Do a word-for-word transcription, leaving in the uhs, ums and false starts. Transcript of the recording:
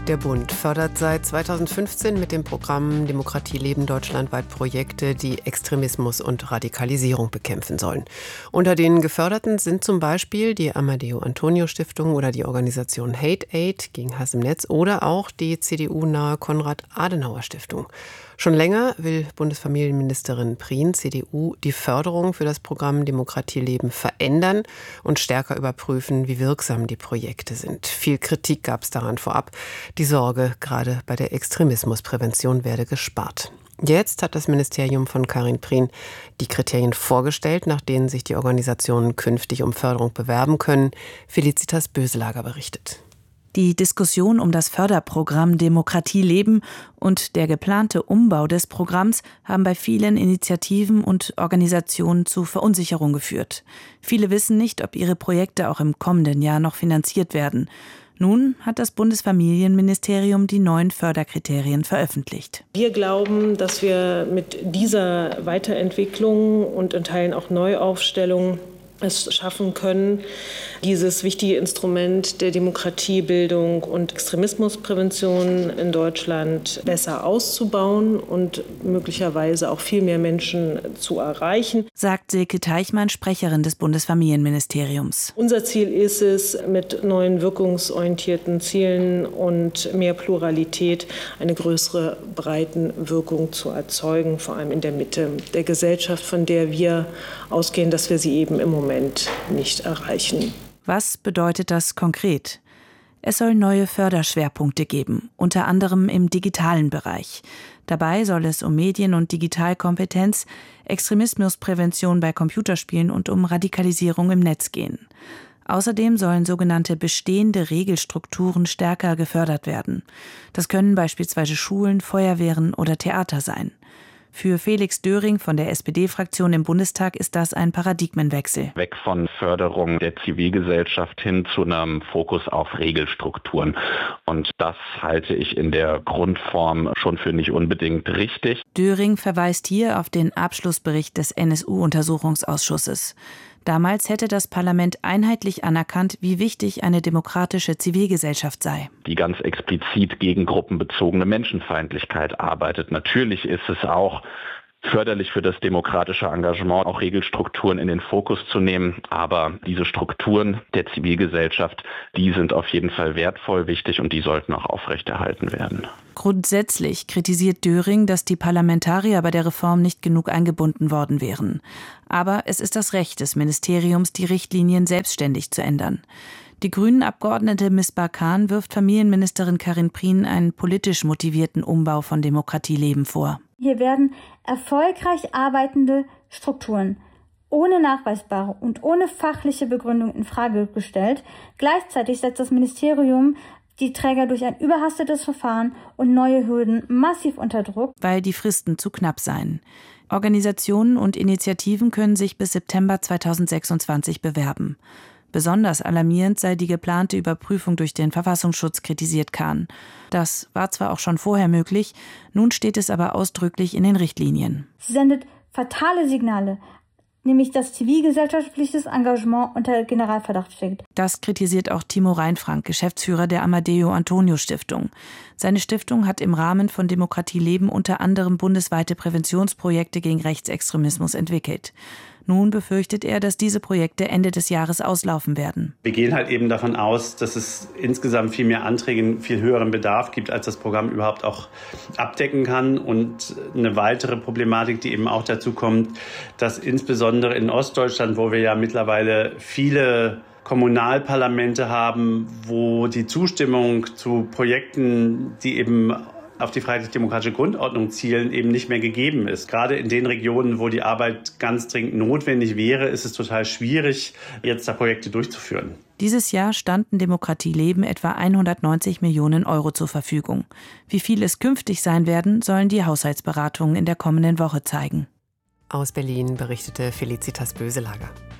Der Bund fördert seit zweitausendfünfzehn mit dem Programm Demokratie leben deutschlandweit Projekte, die Extremismus und Radikalisierung bekämpfen sollen. Unter den Geförderten sind zum Beispiel die Amadeo-Antonio-Stiftung oder die Organisation Hate Aid gegen Hass im Netz oder auch die C D U-nahe Konrad-Adenauer-Stiftung. Schon länger will Bundesfamilienministerin Prien, C D U, die Förderung für das Programm Demokratie leben verändern und stärker überprüfen, wie wirksam die Projekte sind. Viel Kritik gab es daran vorab. Die Sorge, gerade bei der Extremismusprävention werde gespart. Jetzt hat das Ministerium von Karin Prien die Kriterien vorgestellt, nach denen sich die Organisationen künftig um Förderung bewerben können. Felicitas Böselager berichtet. Die Diskussion um das Förderprogramm Demokratie leben und der geplante Umbau des Programms haben bei vielen Initiativen und Organisationen zu Verunsicherung geführt. Viele wissen nicht, ob ihre Projekte auch im kommenden Jahr noch finanziert werden. Nun hat das Bundesfamilienministerium die neuen Förderkriterien veröffentlicht. Wir glauben, dass wir mit dieser Weiterentwicklung und in Teilen auch Neuaufstellung es schaffen können, dieses wichtige Instrument der Demokratiebildung und Extremismusprävention in Deutschland besser auszubauen und möglicherweise auch viel mehr Menschen zu erreichen, sagt Silke Teichmann, Sprecherin des Bundesfamilienministeriums. Unser Ziel ist es, mit neuen wirkungsorientierten Zielen und mehr Pluralität eine größere Breitenwirkung zu erzeugen, vor allem in der Mitte der Gesellschaft, von der wir ausgehen, dass wir sie eben im Moment nicht erreichen. Was bedeutet das konkret? Es soll neue Förderschwerpunkte geben, unter anderem im digitalen Bereich. Dabei soll es um Medien- und Digitalkompetenz, Extremismusprävention bei Computerspielen und um Radikalisierung im Netz gehen. Außerdem sollen sogenannte bestehende Regelstrukturen stärker gefördert werden. Das können beispielsweise Schulen, Feuerwehren oder Theater sein. Für Felix Döring von der S P D-Fraktion im Bundestag ist das ein Paradigmenwechsel. Weg von Förderung der Zivilgesellschaft hin zu einem Fokus auf Regelstrukturen. Und das halte ich in der Grundform schon für nicht unbedingt richtig. Döring verweist hier auf den Abschlussbericht des N S U-Untersuchungsausschusses. Damals hätte das Parlament einheitlich anerkannt, wie wichtig eine demokratische Zivilgesellschaft sei. Die ganz explizit gegen gruppenbezogene Menschenfeindlichkeit arbeitet. Natürlich ist es auch förderlich für das demokratische Engagement, auch Regelstrukturen in den Fokus zu nehmen. Aber diese Strukturen der Zivilgesellschaft, die sind auf jeden Fall wertvoll, wichtig und die sollten auch aufrechterhalten werden. Grundsätzlich kritisiert Döring, dass die Parlamentarier bei der Reform nicht genug eingebunden worden wären. Aber es ist das Recht des Ministeriums, die Richtlinien selbstständig zu ändern. Die Grünen-Abgeordnete Misbah Khan wirft Familienministerin Karin Prien einen politisch motivierten Umbau von Demokratie leben vor. Hier werden erfolgreich arbeitende Strukturen ohne nachweisbare und ohne fachliche Begründung in Frage gestellt. Gleichzeitig setzt das Ministerium die Träger durch ein überhastetes Verfahren und neue Hürden massiv unter Druck, weil die Fristen zu knapp seien. Organisationen und Initiativen können sich bis September zweitausendsechsundzwanzig bewerben. Besonders alarmierend sei die geplante Überprüfung durch den Verfassungsschutz, kritisiert Khan. Das war zwar auch schon vorher möglich, nun steht es aber ausdrücklich in den Richtlinien. Sie sendet fatale Signale, nämlich dass zivilgesellschaftliches Engagement unter Generalverdacht steht. Das kritisiert auch Timo Reinfrank, Geschäftsführer der Amadeo-Antonio-Stiftung. Seine Stiftung hat im Rahmen von Demokratie leben unter anderem bundesweite Präventionsprojekte gegen Rechtsextremismus entwickelt. Nun befürchtet er, dass diese Projekte Ende des Jahres auslaufen werden. Wir gehen halt eben davon aus, dass es insgesamt viel mehr Anträge, einen viel höheren Bedarf gibt, als das Programm überhaupt auch abdecken kann. Und eine weitere Problematik, die eben auch dazu kommt, dass insbesondere in Ostdeutschland, wo wir ja mittlerweile viele Kommunalparlamente haben, wo die Zustimmung zu Projekten, die eben auf die freiheitlich-demokratische Grundordnung zielen, eben nicht mehr gegeben ist. Gerade in den Regionen, wo die Arbeit ganz dringend notwendig wäre, ist es total schwierig, jetzt da Projekte durchzuführen. Dieses Jahr standen Demokratie leben etwa hundertneunzig Millionen Euro zur Verfügung. Wie viel es künftig sein werden, sollen die Haushaltsberatungen in der kommenden Woche zeigen. Aus Berlin berichtete Felicitas Böselager.